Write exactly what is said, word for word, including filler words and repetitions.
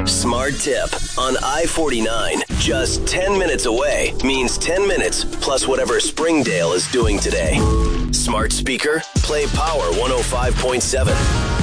Smart tip on I forty-nine. Just ten minutes away means ten minutes plus whatever Springdale is doing today. Smart speaker, play Power one oh five point seven.